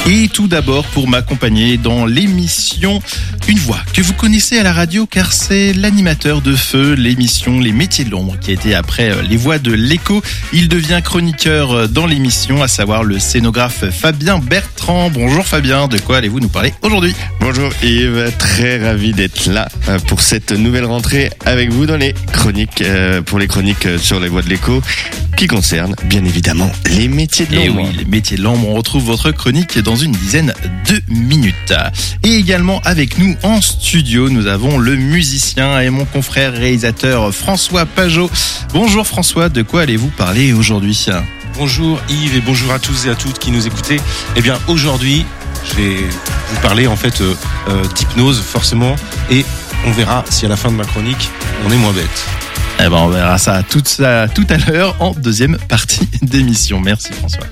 Et tout d'abord, pour m'accompagner dans l'émission, une voix que vous connaissez à la radio car c'est l'animateur de Feu, l'émission Les Métiers de l'Ombre qui a été après les voix de l'écho. Il devient chroniqueur dans l'émission, à savoir le scénographe Fabien Bertrand. Bonjour Fabien, de quoi allez-vous nous parler aujourd'hui ? Bonjour Yves, très ravi d'être là pour cette nouvelle rentrée avec vous dans les chroniques, pour les chroniques sur les voix de l'écho qui concernent bien évidemment les métiers de l'ombre. Et oui, les métiers de l'ombre, on retrouve votre chronique dans une dizaine de minutes. Et également avec nous en studio, nous avons le musicien et mon confrère réalisateur François Pajot. Bonjour François, de quoi allez-vous parler aujourd'hui ? Bonjour Yves et bonjour à tous et à toutes qui nous écoutez. Eh bien aujourd'hui, je vais vous parler en fait d'hypnose forcément et on verra si à la fin de ma chronique, on est moins bête. Eh ben, on verra ça tout à l'heure en deuxième partie d'émission. Merci François.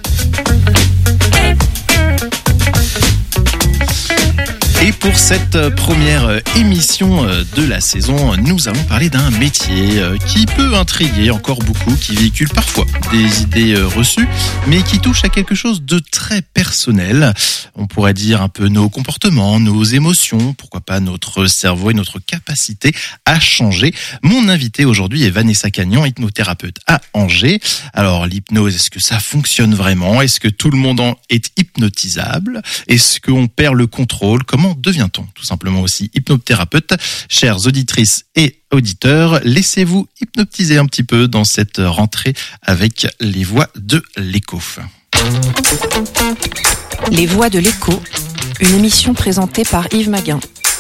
Et pour cette première émission de la saison, nous allons parler d'un métier qui peut intriguer encore beaucoup, qui véhicule parfois des idées reçues, mais qui touche à quelque chose de très personnel. On pourrait dire un peu nos comportements, nos émotions, pourquoi pas notre cerveau et notre capacité à changer. Mon invité aujourd'hui est Vanessa Cagnon, hypnothérapeute à Angers. Alors l'hypnose, est-ce que ça fonctionne vraiment ? Est-ce que tout le monde est hypnotisable ? Est-ce qu'on perd le contrôle ? Comment devient-on tout simplement aussi hypnothérapeute ? Chères auditrices et auditeurs, laissez-vous hypnotiser un petit peu dans cette rentrée avec les voix de l'écho. Les voix de l'écho, une émission présentée par Yves Maguin.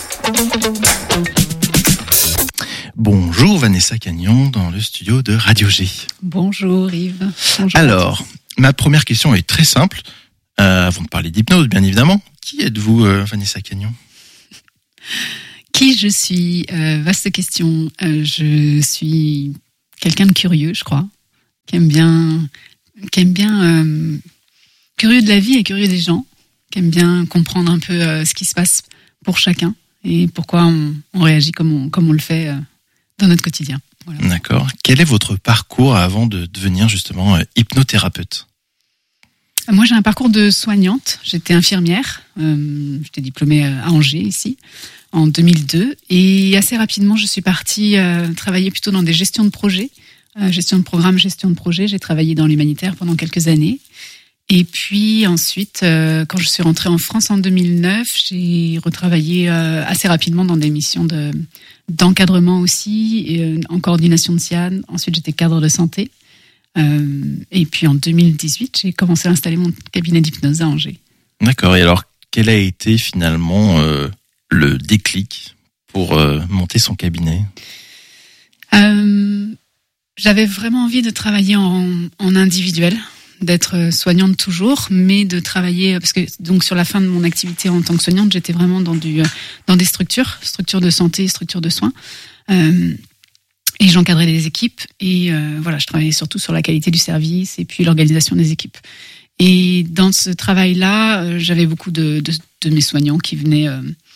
Bonjour Vanessa Cagnon dans le studio de Radio G. Bonjour Yves. Bonjour. Alors, ma première question est très simple. Avant de parler d'hypnose, bien évidemment, qui êtes-vous, Vanessa Cagnon ? Qui je suis ? Vaste question. Je suis quelqu'un de curieux, je crois, qui aime bien curieux de la vie et curieux des gens, qui aime bien comprendre un peu ce qui se passe pour chacun et pourquoi on réagit comme on le fait dans notre quotidien. Voilà. D'accord. Quel est votre parcours avant de devenir justement hypnothérapeute ? Moi, j'ai un parcours de soignante. J'étais infirmière. J'étais diplômée à Angers, ici, en 2002. Et assez rapidement, je suis partie travailler plutôt dans des gestions de projets. Gestion de programme, gestion de projet. J'ai travaillé dans l'humanitaire pendant quelques années. Et puis ensuite, quand je suis rentrée en France en 2009, j'ai retravaillé assez rapidement dans des missions d'encadrement aussi, et en coordination de SIAN. Ensuite, j'étais cadre de santé. Et puis en 2018, j'ai commencé à installer mon cabinet d'hypnose à Angers. D'accord. Et alors, quel a été finalement le déclic pour monter son cabinet ? J'avais vraiment envie de travailler en individuel, d'être soignante toujours, mais de travailler, parce que donc sur la fin de mon activité en tant que soignante, j'étais vraiment dans des structures de santé, structures de soins. Et j'encadrais des équipes et voilà, je travaillais surtout sur la qualité du service et puis l'organisation des équipes. Et dans ce travail-là, j'avais beaucoup de mes soignants qui venaient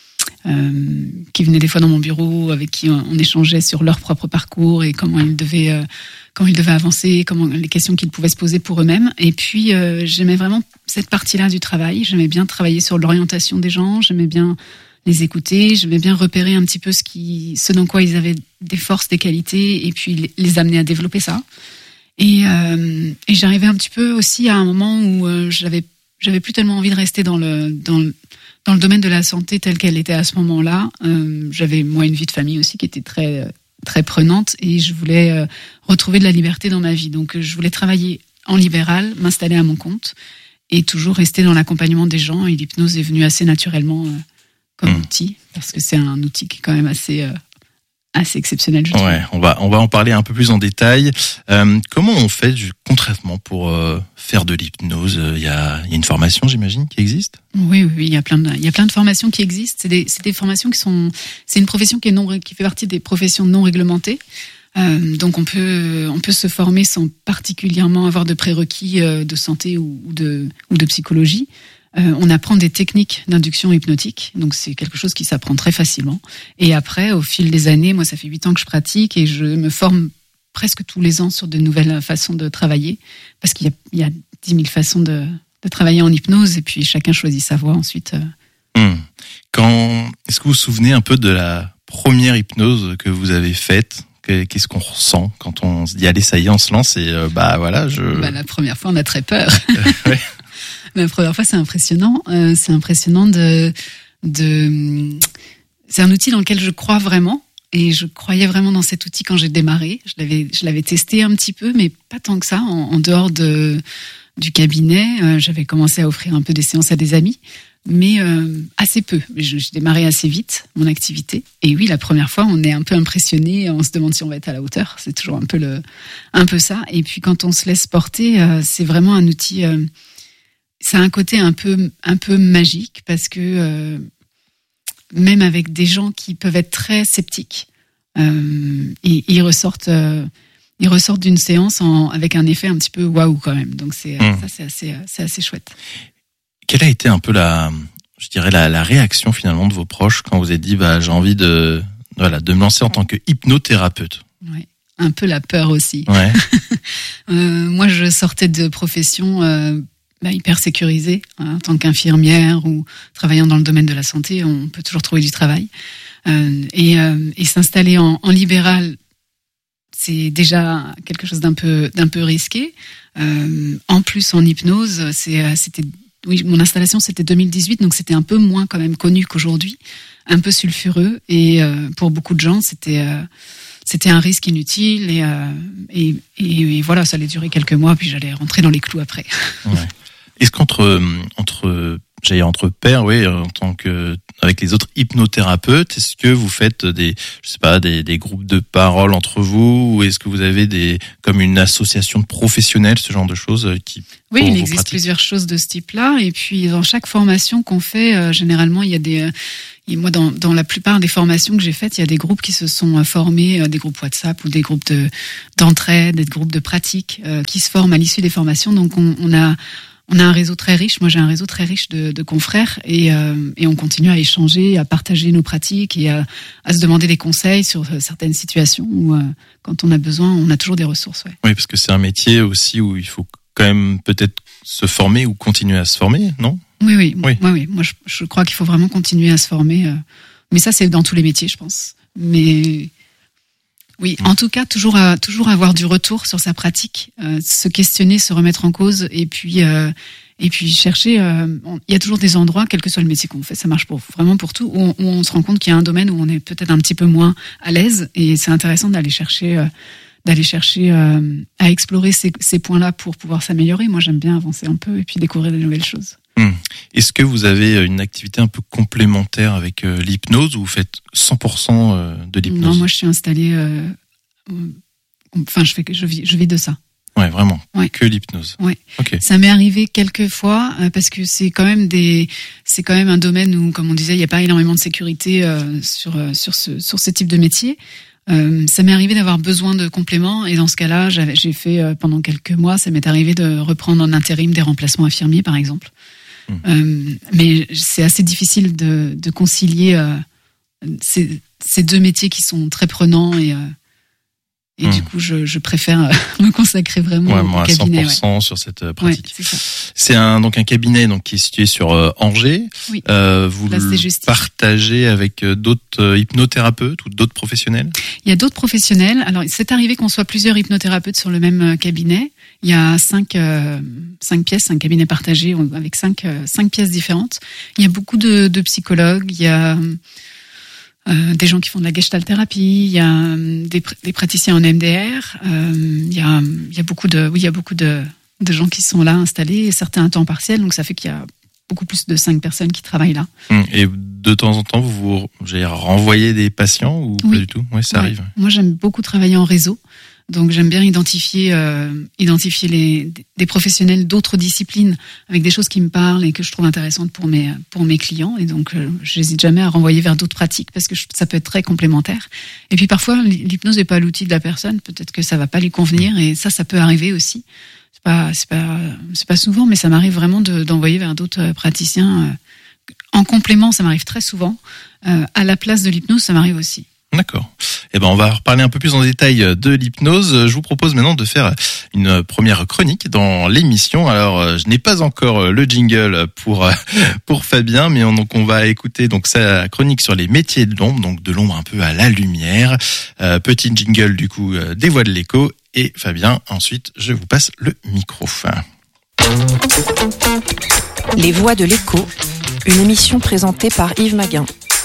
des fois dans mon bureau, avec qui on échangeait sur leur propre parcours et comment ils devaient avancer, les questions qu'ils pouvaient se poser pour eux-mêmes. Et puis j'aimais vraiment cette partie-là du travail. J'aimais bien travailler sur l'orientation des gens. J'aimais bien les écouter, j'aimais bien repérer un petit peu ce dans quoi ils avaient des forces, des qualités, et puis les amener à développer ça. Et j'arrivais un petit peu aussi à un moment où j'avais plus tellement envie de rester dans le domaine de la santé tel qu'elle était à ce moment-là. J'avais moi une vie de famille aussi qui était très très prenante, et je voulais retrouver de la liberté dans ma vie. Donc je voulais travailler en libéral, m'installer à mon compte, et toujours rester dans l'accompagnement des gens. Et l'hypnose est venue assez naturellement. Comme outil, parce que c'est un outil qui est quand même assez exceptionnel. Je trouve. On va en parler un peu plus en détail. Comment on fait concrètement pour faire de l'hypnose ? Il y a une formation, j'imagine, qui existe ? Oui, il y a plein de formations qui existent. C'est des formations c'est une profession qui fait partie des professions non réglementées. Donc on peut se former sans particulièrement avoir de prérequis de santé ou de psychologie. On apprend des techniques d'induction hypnotique, donc c'est quelque chose qui s'apprend très facilement. Et après, au fil des années, moi ça fait 8 ans que je pratique et je me forme presque tous les ans sur de nouvelles façons de travailler, parce qu'il y a 10 000 façons de travailler en hypnose, et puis chacun choisit sa voie ensuite. Est-ce que vous vous souvenez un peu de la première hypnose que vous avez faite? Qu'est-ce qu'on ressent quand on se dit allez, ça y est, on se lance et voilà, la première fois, on a très peur. Ouais. La première fois, c'est impressionnant. C'est impressionnant c'est un outil dans lequel je crois vraiment. Et je croyais vraiment dans cet outil quand j'ai démarré. Je l'avais testé un petit peu, mais pas tant que ça. En dehors du cabinet, j'avais commencé à offrir un peu des séances à des amis, mais assez peu. J'ai démarré assez vite mon activité. Et oui, la première fois, on est un peu impressionné. On se demande si on va être à la hauteur. C'est toujours un peu ça. Et puis quand on se laisse porter, c'est vraiment un outil. Ça a un côté un peu magique parce que même avec des gens qui peuvent être très sceptiques, ils ressortent d'une séance avec un effet un petit peu waouh quand même. Donc c'est assez chouette. Quelle a été un peu la réaction finalement de vos proches quand vous avez dit j'ai envie de me lancer en tant que hypnothérapeute? Ouais, un peu la peur aussi. Ouais. Moi, je sortais de profession hyper sécurisée, en tant qu'infirmière ou travaillant dans le domaine de la santé, on peut toujours trouver du travail. Et s'installer en libéral, c'est déjà quelque chose d'un peu risqué. En plus, en hypnose, mon installation c'était 2018, donc c'était un peu moins quand même connu qu'aujourd'hui, un peu sulfureux, et pour beaucoup de gens c'était un risque inutile, et voilà, ça allait durer quelques mois, puis j'allais rentrer dans les clous après. Ouais. Est-ce qu'entre pairs, oui, avec les autres hypnothérapeutes, est-ce que vous faites des groupes de parole entre vous, ou est-ce que vous avez comme une association de professionnels, ce genre de choses Oui, il existe plusieurs choses de ce type-là, et puis dans chaque formation qu'on fait, généralement il y a moi, dans la plupart des formations que j'ai faites, il y a des groupes qui se sont formés, des groupes WhatsApp ou des groupes d'entraide, des groupes de pratique qui se forment à l'issue des formations. Donc on a un réseau très riche. Moi, j'ai un réseau très riche de confrères, et on continue à échanger, à partager nos pratiques et à se demander des conseils sur certaines situations où, quand on a besoin, on a toujours des ressources. Ouais. Oui, parce que c'est un métier aussi où il faut quand même peut-être se former ou continuer à se former, non ? Oui. Moi, je crois qu'il faut vraiment continuer à se former. Mais ça, c'est dans tous les métiers, je pense. Mais oui, en tout cas, toujours avoir du retour sur sa pratique, se questionner, se remettre en cause, et puis chercher. Il y a toujours des endroits, quel que soit le métier qu'on fait, ça marche vraiment pour tout, où on se rend compte qu'il y a un domaine où on est peut-être un petit peu moins à l'aise, et c'est intéressant d'aller chercher à explorer ces points-là pour pouvoir s'améliorer. Moi, j'aime bien avancer un peu et puis découvrir de nouvelles choses. Est-ce que vous avez une activité un peu complémentaire avec l'hypnose, ou vous faites 100% de l'hypnose ? Non, moi je suis installée. Je vis de ça. Ouais, vraiment. Ouais. Que l'hypnose. Ouais. Okay. Ça m'est arrivé quelques fois parce que c'est quand même un domaine où, comme on disait, il n'y a pas énormément de sécurité sur ce type de métier. Ça m'est arrivé d'avoir besoin de compléments, et dans ce cas-là, j'ai fait pendant quelques mois, ça m'est arrivé de reprendre en intérim des remplacements infirmiers, par exemple. Mais c'est assez difficile de concilier ces deux métiers qui sont très prenants, et du coup, je préfère me consacrer vraiment au cabinet. 100% sur cette pratique. Ouais, c'est ça. C'est un cabinet qui est situé sur Angers. Oui. Vous le partagez avec d'autres hypnothérapeutes ou d'autres professionnels ? Il y a d'autres professionnels. Alors, c'est arrivé qu'on soit plusieurs hypnothérapeutes sur le même cabinet. Il y a 5 pièces, un cabinet partagé avec 5 pièces différentes. Il y a beaucoup de psychologues. Il y a des gens qui font de la gestalt-thérapie, il y a des praticiens en MDR, il y a beaucoup de gens qui sont là installés, et certains à temps partiel, donc ça fait qu'il y a beaucoup plus de 5 personnes qui travaillent là. Et de temps en temps, vous renvoyez des patients ou pas du tout ? Oui, ça arrive. Moi, j'aime beaucoup travailler en réseau. Donc j'aime bien identifier des professionnels d'autres disciplines avec des choses qui me parlent et que je trouve intéressantes pour mes clients, et donc j'hésite jamais à renvoyer vers d'autres pratiques parce que ça peut être très complémentaire. Et puis parfois l'hypnose n'est pas l'outil de la personne, peut-être que ça va pas lui convenir, et ça peut arriver aussi. C'est pas souvent, mais ça m'arrive vraiment d'envoyer vers d'autres praticiens en complément. Ça m'arrive très souvent. À la place de l'hypnose, ça m'arrive aussi. D'accord. Eh ben, on va reparler un peu plus en détail de l'hypnose. Je vous propose maintenant de faire une première chronique dans l'émission. Alors, je n'ai pas encore le jingle pour Fabien, mais on va écouter donc sa chronique sur les métiers de l'ombre, donc de l'ombre un peu à la lumière. Petit jingle du coup des voix de l'écho. Et Fabien, ensuite, je vous passe le micro. Les voix de l'écho, une émission présentée par Yves Maguin.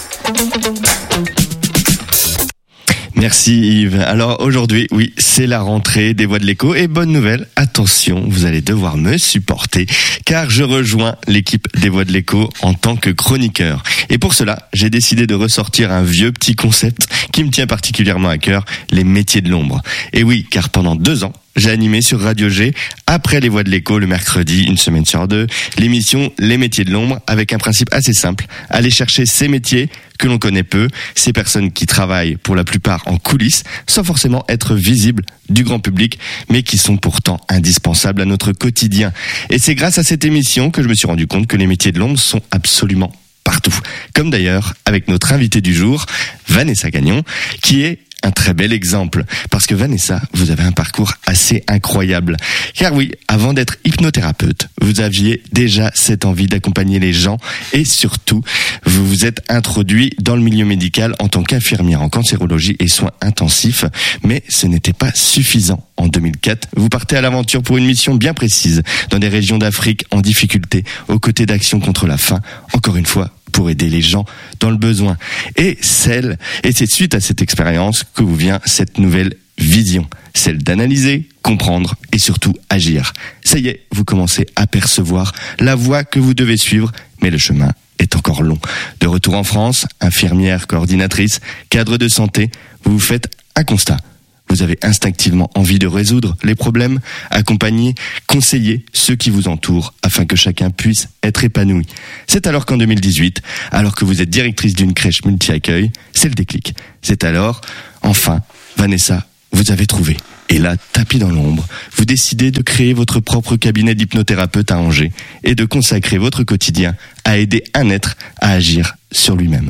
Merci Yves. Alors aujourd'hui, oui, c'est la rentrée des Voix de l'écho et bonne nouvelle, attention, vous allez devoir me supporter car je rejoins l'équipe des Voix de l'écho en tant que chroniqueur. Et pour cela, j'ai décidé de ressortir un vieux petit concept qui me tient particulièrement à cœur, les métiers de l'ombre. Et oui, car pendant 2 ans, j'ai animé sur Radio G, après les Voix de l'écho, le mercredi, une semaine sur 2, l'émission Les métiers de l'ombre, avec un principe assez simple, aller chercher ces métiers que l'on connaît peu, ces personnes qui travaillent pour la plupart en coulisses, sans forcément être visibles du grand public, mais qui sont pourtant indispensables à notre quotidien. Et c'est grâce à cette émission que je me suis rendu compte que les métiers de l'ombre sont absolument partout. Comme d'ailleurs avec notre invitée du jour, Vanessa Gagnon, qui est un très bel exemple, parce que Vanessa, vous avez un parcours assez incroyable. Car oui, avant d'être hypnothérapeute, vous aviez déjà cette envie d'accompagner les gens et surtout, vous vous êtes introduit dans le milieu médical en tant qu'infirmière en cancérologie et soins intensifs, mais ce n'était pas suffisant. En 2004, vous partez à l'aventure pour une mission bien précise, dans des régions d'Afrique en difficulté, aux côtés d'Action contre la faim, encore une fois, pour aider les gens dans le besoin. Et c'est suite à cette expérience que vous vient cette nouvelle vision, celle d'analyser, comprendre et surtout agir. Ça y est, vous commencez à percevoir la voie que vous devez suivre, mais le chemin est encore long. De retour en France, infirmière, coordinatrice, cadre de santé, vous faites un constat. Vous avez instinctivement envie de résoudre les problèmes, accompagner, conseiller ceux qui vous entourent afin que chacun puisse être épanoui. C'est alors qu'en 2018, alors que vous êtes directrice d'une crèche multi-accueil, c'est le déclic. C'est alors, enfin, Vanessa, vous avez trouvé. Et là, tapis dans l'ombre, vous décidez de créer votre propre cabinet d'hypnothérapeute à Angers et de consacrer votre quotidien à aider un être à agir sur lui-même.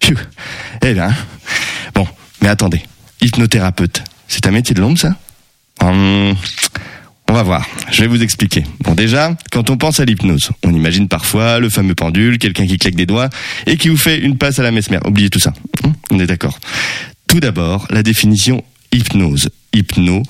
Eh bien, bon, mais attendez, hypnothérapeute. C'est un métier de l'ombre, ça ? On va voir, je vais vous expliquer. Bon, déjà, quand on pense à l'hypnose, on imagine parfois le fameux pendule, quelqu'un qui claque des doigts et qui vous fait une passe à la Mesmer. Oubliez tout ça, on est d'accord. Tout d'abord, la définition hypnose. Hypno,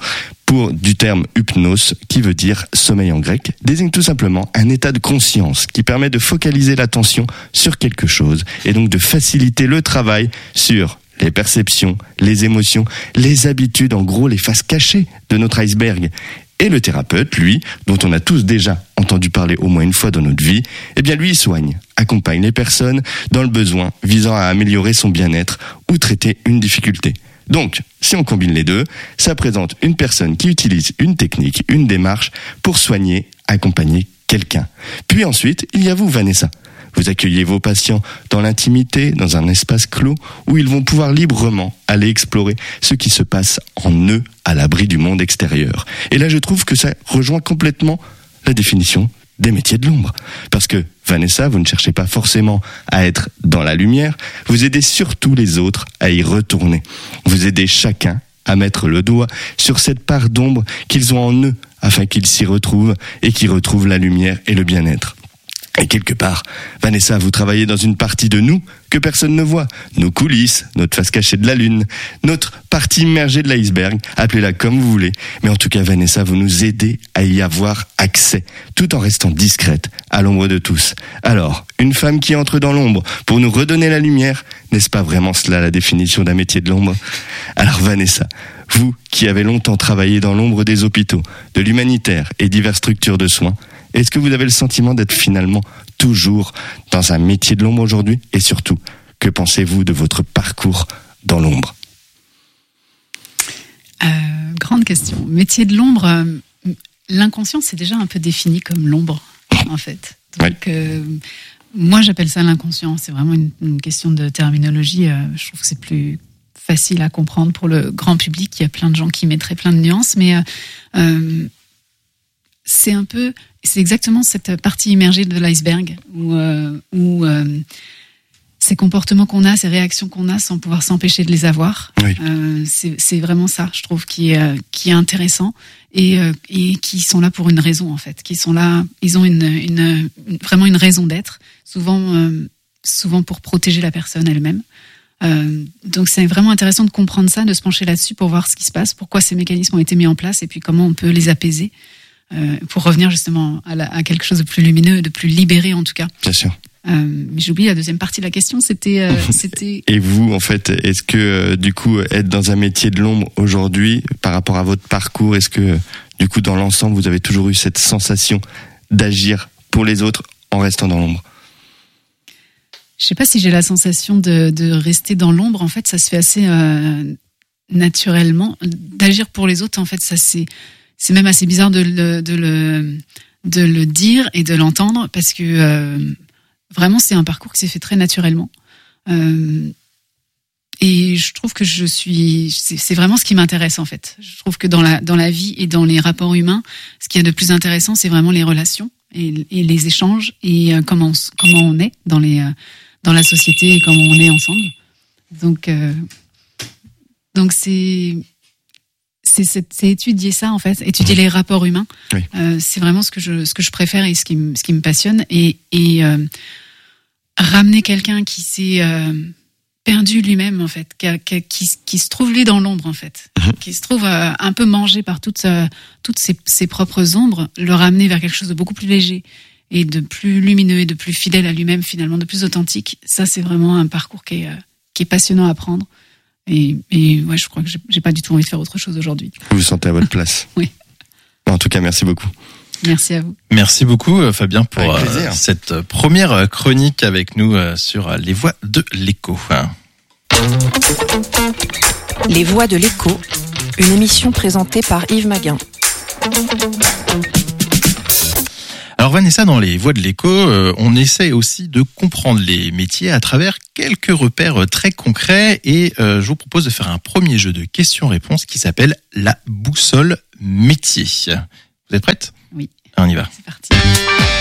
du terme hypnos, qui veut dire sommeil en grec, désigne tout simplement un état de conscience qui permet de focaliser l'attention sur quelque chose et donc de faciliter le travail sur les perceptions, les émotions, les habitudes, en gros les faces cachées de notre iceberg. Et le thérapeute, lui, dont on a tous déjà entendu parler au moins une fois dans notre vie, eh bien lui, il soigne, accompagne les personnes dans le besoin visant à améliorer son bien-être ou traiter une difficulté. Donc, si on combine les deux, ça présente une personne qui utilise une technique, une démarche pour soigner, accompagner quelqu'un. Puis ensuite, il y a vous, Vanessa. Vous accueillez vos patients dans l'intimité, dans un espace clos, où ils vont pouvoir librement aller explorer ce qui se passe en eux, à l'abri du monde extérieur. Et là, je trouve que ça rejoint complètement la définition des métiers de l'ombre. Parce que, Vanessa, vous ne cherchez pas forcément à être dans la lumière, vous aidez surtout les autres à y retourner. Vous aidez chacun à mettre le doigt sur cette part d'ombre qu'ils ont en eux, afin qu'ils s'y retrouvent et qu'ils retrouvent la lumière et le bien-être. Et quelque part, Vanessa, vous travaillez dans une partie de nous que personne ne voit. Nos coulisses, notre face cachée de la lune, notre partie immergée de l'iceberg, appelez-la comme vous voulez. Mais en tout cas, Vanessa, vous nous aidez à y avoir accès, tout en restant discrète, à l'ombre de tous. Alors, une femme qui entre dans l'ombre pour nous redonner la lumière, n'est-ce pas vraiment cela la définition d'un métier de l'ombre ? Alors Vanessa, vous qui avez longtemps travaillé dans l'ombre des hôpitaux, de l'humanitaire et diverses structures de soins, est-ce que vous avez le sentiment d'être finalement toujours dans un métier de l'ombre aujourd'hui ? Et surtout, que pensez-vous de votre parcours dans l'ombre ? Grande question. Métier de l'ombre, l'inconscient, c'est déjà un peu défini comme l'ombre, en fait. Donc, moi, j'appelle ça l'inconscient. C'est vraiment une question de terminologie. Je trouve que c'est plus facile à comprendre pour le grand public. Il y a plein de gens qui mettraient plein de nuances, mais c'est exactement cette partie immergée de l'iceberg où ces comportements qu'on a, ces réactions qu'on a sans pouvoir s'empêcher de les avoir. Oui. C'est vraiment ça, je trouve, qui est intéressant et qui sont là pour une raison, en fait. Qui sont là, ils ont vraiment une raison d'être, souvent pour protéger la personne elle-même. Donc c'est vraiment intéressant de comprendre ça, de se pencher là-dessus pour voir ce qui se passe, pourquoi ces mécanismes ont été mis en place et puis comment on peut les apaiser pour revenir justement à quelque chose de plus lumineux, de plus libéré en tout cas. Bien sûr. Mais j'ai oublié la deuxième partie de la question, c'était... Et vous, en fait, est-ce que du coup, être dans un métier de l'ombre aujourd'hui, par rapport à votre parcours, est-ce que du coup, dans l'ensemble, vous avez toujours eu cette sensation d'agir pour les autres en restant dans l'ombre? Je sais pas si j'ai la sensation de rester dans l'ombre. En fait, ça se fait assez naturellement. D'agir pour les autres, en fait, ça c'est même assez bizarre de le dire et de l'entendre parce que vraiment, c'est un parcours qui s'est fait très naturellement. Et je trouve que c'est vraiment ce qui m'intéresse en fait. Je trouve que dans la vie et dans les rapports humains, ce qu'il y a de plus intéressant, c'est vraiment les relations et les échanges et comment on est dans la société et comment on est ensemble. Donc c'est étudier ça en fait, étudier les rapports humains. Oui. C'est vraiment ce que je préfère et ce qui me passionne et ramener quelqu'un qui s'est perdu lui-même en fait, qui se trouve lui dans l'ombre en fait, qui se trouve un peu mangé par toutes ses propres ombres, le ramener vers quelque chose de beaucoup plus léger et de plus lumineux et de plus fidèle à lui-même finalement, de plus authentique. Ça c'est vraiment un parcours qui est passionnant à prendre. Et ouais, je crois que j'ai pas du tout envie de faire autre chose aujourd'hui. Vous vous sentez à votre place. Oui. En tout cas, merci beaucoup. Merci à vous. Merci beaucoup Fabien pour Avec plaisir. cette première chronique avec nous sur les voix de l'écho. Les voix de l'écho, une émission présentée par Yves Maguin. Alors Vanessa, dans les voix de l'écho, on essaie aussi de comprendre les métiers à travers quelques repères très concrets et je vous propose de faire un premier jeu de questions-réponses qui s'appelle la boussole métier. Vous êtes prête ? Oui. On y va. C'est parti.